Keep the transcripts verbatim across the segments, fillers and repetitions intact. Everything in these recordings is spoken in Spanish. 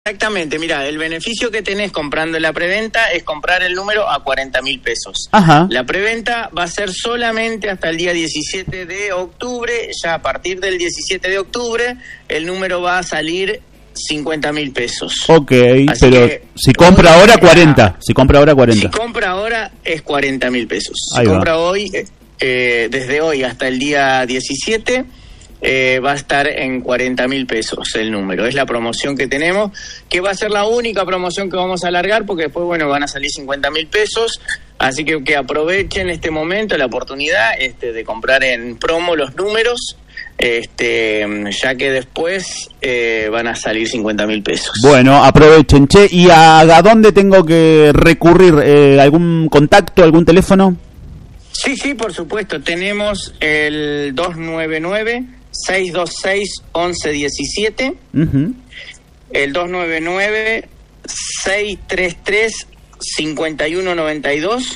Exactamente, mira, el beneficio que tenés comprando la preventa es comprar el número a cuarenta mil pesos. Ajá. La preventa va a ser solamente hasta el día diecisiete de octubre, ya a partir del diecisiete de octubre el número va a salir cincuenta mil pesos. Ok, Así pero si compra ahora cuarenta, si compra ahora cuarenta. Si compra ahora es cuarenta mil pesos. Ahí si va. compra hoy, eh, desde hoy hasta el día diecisiete... Eh, va a estar en cuarenta mil pesos el número. Es la promoción que tenemos, que va a ser la única promoción que vamos a alargar, porque después, bueno, van a salir cincuenta mil pesos. Así que que aprovechen este momento, la oportunidad este, de comprar en promo los números, este, ya que después eh, van a salir cincuenta mil pesos. Bueno, aprovechen, che. ¿Y a, a dónde tengo que recurrir? Eh, ¿Algún contacto, algún teléfono? Sí, sí, por supuesto. Tenemos el dos nueve nueve, seis dos seis, once diecisiete, Uh-huh. el dos nueve nueve, seis tres tres, cinco uno nueve dos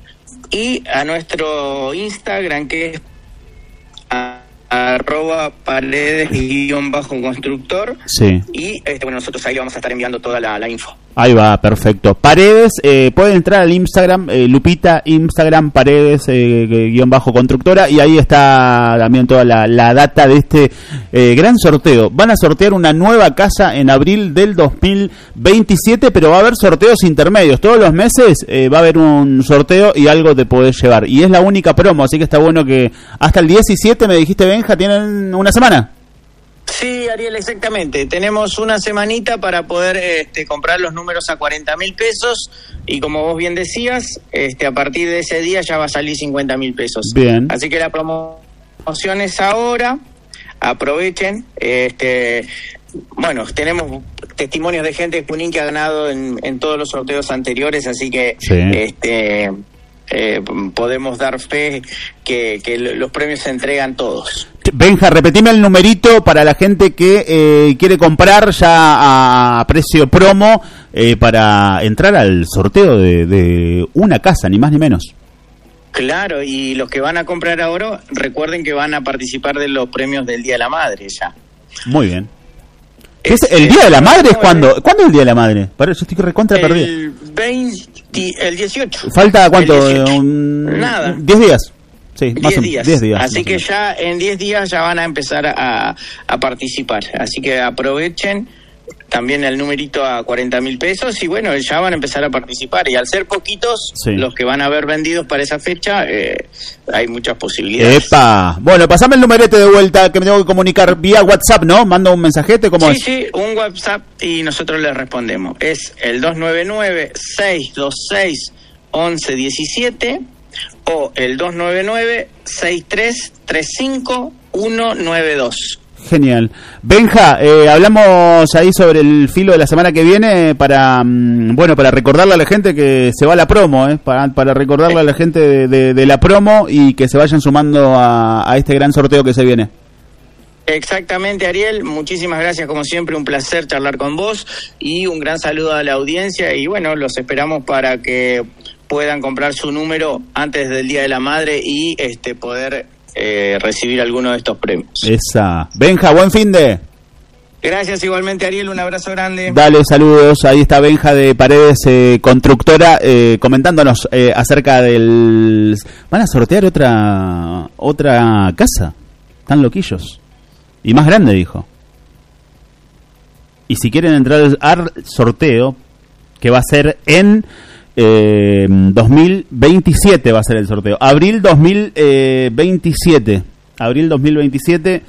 y a nuestro Instagram, que es a, arroba paredes guión bajo constructor. Sí. Y este, bueno, nosotros ahí le vamos a estar enviando toda la, la info. Ahí va, perfecto. Paredes, eh, pueden entrar al Instagram, eh, Lupita, Instagram, Paredes, eh, guión bajo constructora, y ahí está también toda la, la data de este eh, gran sorteo. Van a sortear una nueva casa en abril del dos mil veintisiete, pero va a haber sorteos intermedios. Todos los meses eh, va a haber un sorteo y algo te podés llevar. Y es la única promo, así que está bueno que hasta el diecisiete, me dijiste, Benja, tienen una semana. Sí, Ariel, exactamente. Tenemos una semanita para poder este, comprar los números a cuarenta mil pesos y, como vos bien decías, este, a partir de ese día ya va a salir cincuenta mil pesos. Bien. Así que la promoción es ahora. Aprovechen. Este, bueno, tenemos testimonios de gente de Junín que ha ganado en, en todos los sorteos anteriores, así que Sí. este, eh, podemos dar fe que, que los premios se entregan todos. Benja, repetime el numerito para la gente que eh, quiere comprar ya a precio promo eh, para entrar al sorteo de, de una casa, ni más ni menos. Claro, y los que van a comprar ahora, recuerden que van a participar de los premios del Día de la Madre ya. Muy bien. Es, ¿Es ¿El Día de la Madre es cuándo? ¿Cuándo es el Día de la Madre? Para, yo estoy recontra perdido. El veinte, el dieciocho. ¿Falta cuánto? El dieciocho. Un, Nada. diez días. Sí, más diez o, días. diez días. Así que ya en diez días ya van a empezar a, a participar. Así que aprovechen también el numerito a cuarenta mil pesos y bueno, ya van a empezar a participar. Y al ser poquitos, Sí. los que van a haber vendidos para esa fecha, eh, hay muchas posibilidades. ¡Epa! Bueno, pasame el numerete de vuelta que me tengo que comunicar vía WhatsApp, ¿no? Mando un mensajete, ¿cómo Sí, es? sí, un WhatsApp y nosotros les respondemos. Es el dos nueve nueve, seis dos seis, once diecisiete o el dos nueve nueve, seis tres tres cinco, uno nueve dos. Genial. Benja, eh, hablamos ahí sobre el filo de la semana que viene para, mm, bueno, para recordarle a la gente que se va la promo, ¿eh? Para, para recordarle a la gente de, de, de la promo y que se vayan sumando a, a este gran sorteo que se viene. Exactamente, Ariel, muchísimas gracias, como siempre, un placer charlar con vos y un gran saludo a la audiencia y bueno, los esperamos para que puedan comprar su número antes del Día de la Madre y este poder eh, recibir alguno de estos premios. Esa. Benja, buen fin de... Gracias igualmente, Ariel, un abrazo grande. Dale, saludos. Ahí está Benja de Paredes eh, Constructora eh, comentándonos eh, acerca del... Van a sortear otra otra casa. Están loquillos. Y más grande, dijo. Y si quieren entrar al sorteo, que va a ser en eh, dos mil veintisiete, va a ser el sorteo. Abril dos mil veintisiete. Abril dos mil veintisiete.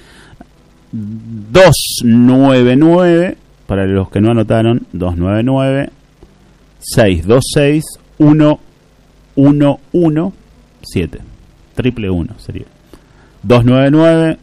dos nueve nueve, para los que no anotaron, dos nueve nueve, seis dos seis, uno uno uno siete. Triple uno sería. dos nueve nueve,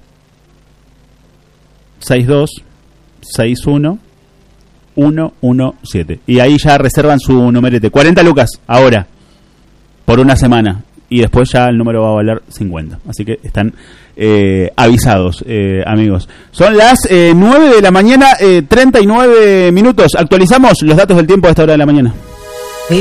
seis dos seis uno, uno uno siete. Y ahí ya reservan su numerete. cuarenta lucas ahora, por una semana. Y después ya el número va a valer cincuenta. Así que están eh, avisados, eh, amigos. Son las eh, nueve de la mañana, eh, treinta y nueve minutos. Actualizamos los datos del tiempo a esta hora de la mañana.